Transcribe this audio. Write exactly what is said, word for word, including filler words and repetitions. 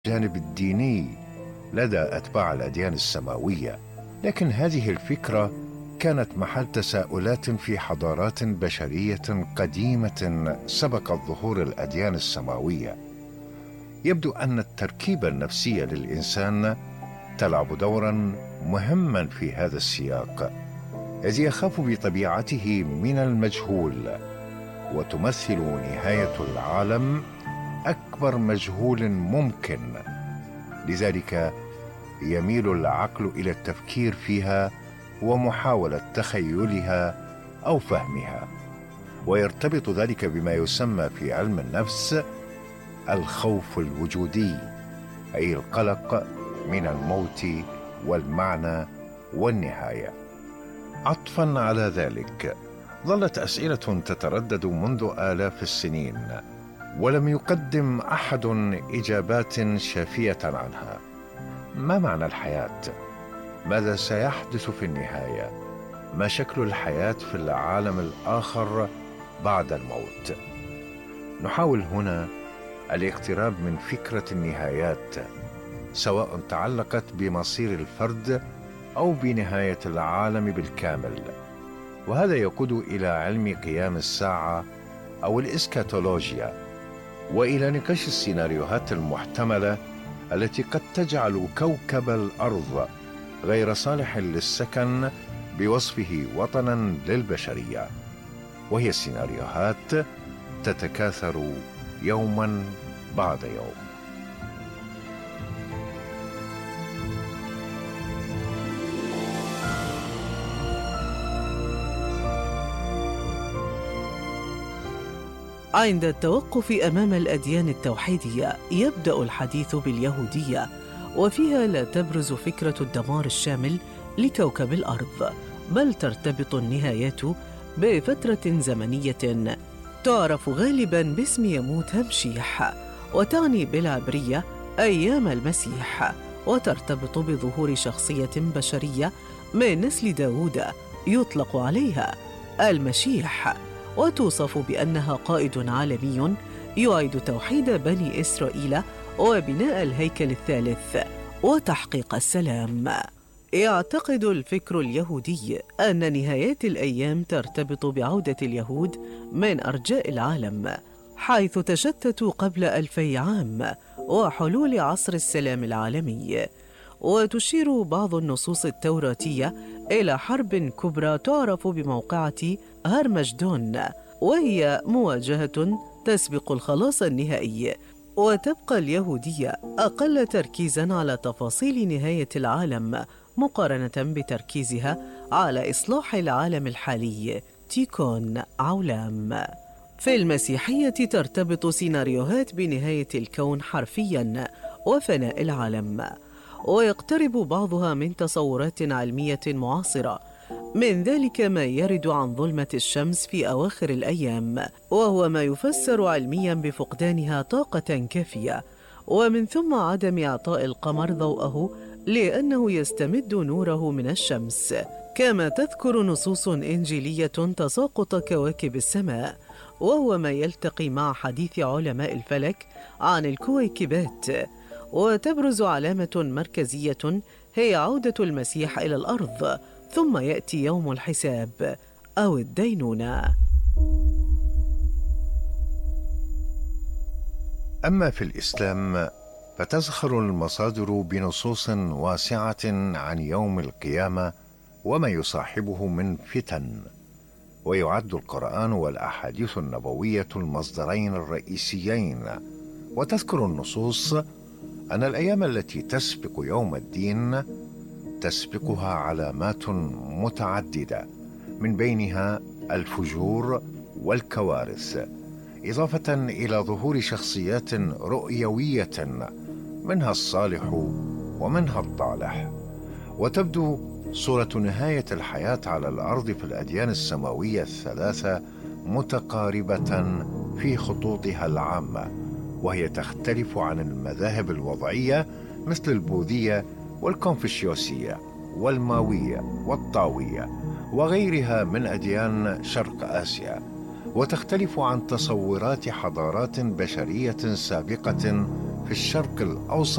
الجانب الديني لدى أتباع الأديان السماوية، لكن هذه الفكرة كانت محل تساؤلات في حضارات بشرية قديمة سبقت ظهور الأديان السماوية. يبدو أن التركيبة النفسية للإنسان تلعب دورا مهما في هذا السياق، إذ يخاف بطبيعته من المجهول، وتمثل نهاية العالم أكبر مجهول ممكن، لذلك يميل العقل إلى التفكير فيها ومحاولة تخيلها أو فهمها، ويرتبط ذلك بما يسمى في علم النفس الخوف الوجودي، أي القلق من الموت والمعنى والنهاية. عطفا على ذلك، ظلت أسئلة تتردد منذ آلاف السنين، ولم يقدم أحد إجابات شافية عنها. ما معنى الحياة؟ ماذا سيحدث في النهاية؟ ما شكل الحياة في العالم الآخر بعد الموت؟ نحاول هنا الاقتراب من فكرة النهايات، سواء تعلقت بمصير الفرد أو بنهاية العالم بالكامل، وهذا يقود إلى علم قيام الساعة أو الإسكاتولوجيا، وإلى نقاش السيناريوهات المحتملة التي قد تجعل كوكب الأرض غير صالح للسكن بوصفه وطنا للبشرية، وهي السيناريوهات تتكاثر يوما بعد يوم. عند التوقف أمام الأديان التوحيدية يبدأ الحديث باليهودية، وفيها لا تبرز فكرة الدمار الشامل لكوكب الأرض، بل ترتبط النهايات بفترة زمنية تعرف غالباً باسم يموت همشيح، وتعني بالعبرية أيام المسيح، وترتبط بظهور شخصية بشرية من نسل داوود يطلق عليها المشيح، وتوصف بأنها قائد عالمي يعيد توحيد بني إسرائيل وبناء الهيكل الثالث وتحقيق السلام. يعتقد الفكر اليهودي أن نهايات الأيام ترتبط بعودة اليهود من أرجاء العالم، حيث تشتتوا قبل ألفي عام، وحلول عصر السلام العالمي. وتشير بعض النصوص التوراتية إلى حرب كبرى تعرف بموقعة هرمجدون، وهي مواجهة تسبق الخلاص النهائي. وتبقى اليهودية أقل تركيزاً على تفاصيل نهاية العالم مقارنة بتركيزها على إصلاح العالم الحالي، تيكون عولام. في المسيحية ترتبط سيناريوهات بنهاية الكون حرفياً وفناء العالم، ويقترب بعضها من تصورات علمية معاصرة، من ذلك ما يرد عن ظلمة الشمس في أواخر الأيام، وهو ما يفسر علمياً بفقدانها طاقة كافية، ومن ثم عدم إعطاء القمر ضوءه لأنه يستمد نوره من الشمس. كما تذكر نصوص إنجيلية تساقط كواكب السماء، وهو ما يلتقي مع حديث علماء الفلك عن الكويكبات. وتبرز علامة مركزية هي عودة المسيح إلى الأرض، ثم يأتي يوم الحساب أو الدينونة. أما في الإسلام فتزخر المصادر بنصوص واسعة عن يوم القيامة وما يصاحبه من فتن، ويعد القرآن والأحاديث النبوية المصدرين الرئيسيين. وتذكر النصوص أن الأيام التي تسبق يوم الدين تسبقها علامات متعددة، من بينها الفجور والكوارث، إضافة إلى ظهور شخصيات رؤيوية منها الصالح ومنها الطالح. وتبدو صورة نهاية الحياة على الأرض في الأديان السماوية الثلاثة متقاربة في خطوطها العامة، وهي تختلف عن المذاهب الوضعية مثل البوذية والكونفوشيوسية والماوية والطاوية وغيرها من أديان شرق آسيا، وتختلف عن تصورات حضارات بشرية سابقة في الشرق الأوسط